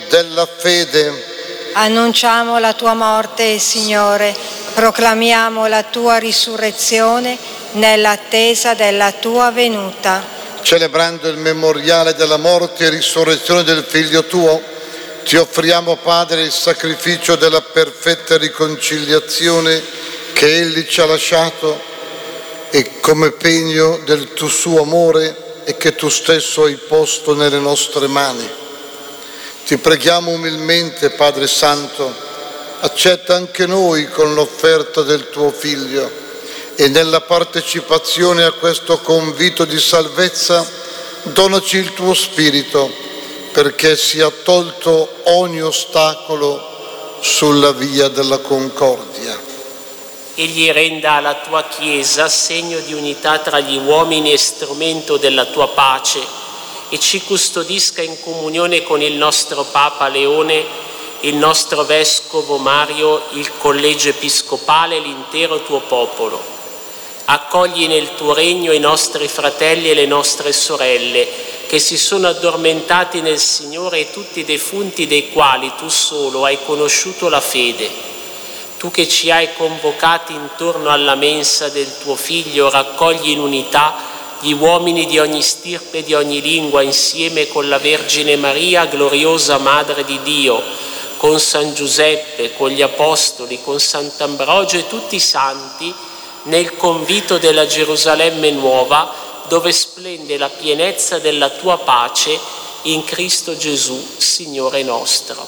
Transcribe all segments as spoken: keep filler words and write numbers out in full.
della fede. Annunciamo la tua morte, Signore, proclamiamo la tua risurrezione nell'attesa della tua venuta. Celebrando il memoriale della morte e risurrezione del Figlio tuo, ti offriamo, Padre, il sacrificio della perfetta riconciliazione che Egli ci ha lasciato e come pegno del tuo suo amore e che tu stesso hai posto nelle nostre mani. Ti preghiamo umilmente, Padre Santo, accetta anche noi con l'offerta del tuo Figlio e nella partecipazione a questo convito di salvezza donaci il tuo Spirito perché sia tolto ogni ostacolo sulla via della concordia. Egli renda alla tua Chiesa segno di unità tra gli uomini e strumento della tua pace e ci custodisca in comunione con il nostro Papa Leone, il nostro Vescovo Mario, il Collegio Episcopale e l'intero tuo popolo. Accogli nel tuo regno i nostri fratelli e le nostre sorelle che si sono addormentati nel Signore e tutti i defunti dei quali tu solo hai conosciuto la fede. Tu che ci hai convocati intorno alla mensa del tuo Figlio, raccogli in unità gli uomini di ogni stirpe e di ogni lingua insieme con la Vergine Maria, gloriosa Madre di Dio, con San Giuseppe, con gli Apostoli, con Sant'Ambrogio e tutti i santi, nel convito della Gerusalemme nuova, dove splende la pienezza della tua pace in Cristo Gesù, Signore nostro.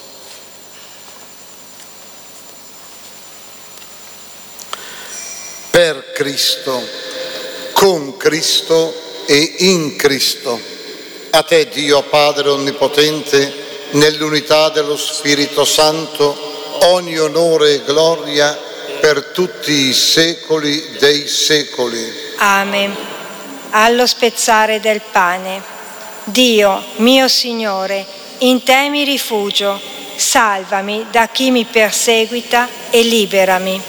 Per Cristo, con Cristo e in Cristo. A te, Dio Padre Onnipotente, nell'unità dello Spirito Santo, ogni onore e gloria per tutti i secoli dei secoli. Amen. Allo spezzare del pane. Dio, mio Signore, in te mi rifugio, salvami da chi mi perseguita e liberami.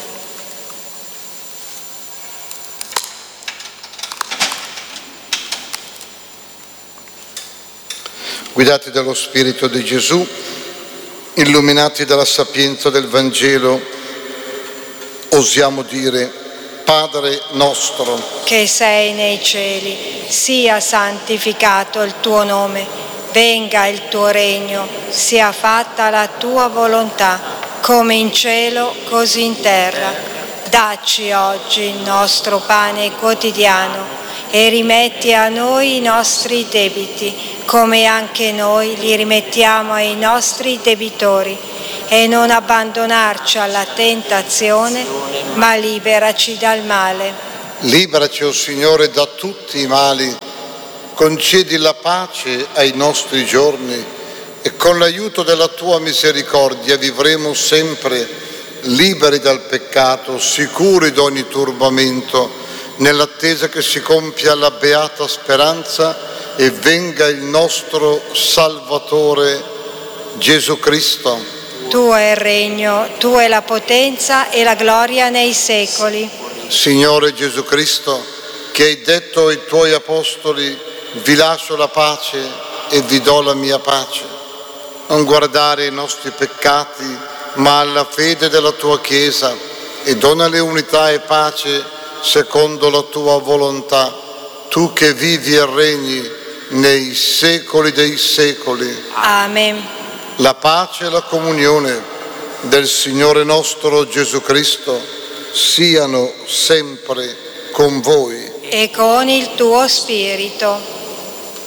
Guidati dallo Spirito di Gesù, illuminati dalla sapienza del Vangelo, osiamo dire: Padre nostro, che sei nei cieli, sia santificato il tuo nome, venga il tuo regno, sia fatta la tua volontà, come in cielo, così in terra. Dacci oggi il nostro pane quotidiano e rimetti a noi i nostri debiti, come anche noi li rimettiamo ai nostri debitori, e non abbandonarci alla tentazione, ma liberaci dal male. Liberaci, o Signore, da tutti i mali, concedi la pace ai nostri giorni e con l'aiuto della tua misericordia vivremo sempre liberi dal peccato, sicuri da ogni turbamento, nell'attesa che si compia la beata speranza e venga il nostro Salvatore Gesù Cristo. Tuo è il regno, tua è la potenza e la gloria nei secoli. Signore Gesù Cristo, che hai detto ai tuoi apostoli: vi lascio la pace e vi do la mia pace, non guardare i nostri peccati, ma alla fede della tua Chiesa, e donale unità e pace secondo la tua volontà, tu che vivi e regni nei secoli dei secoli. Amen. La pace e la comunione del Signore nostro Gesù Cristo siano sempre con voi. E con il tuo spirito.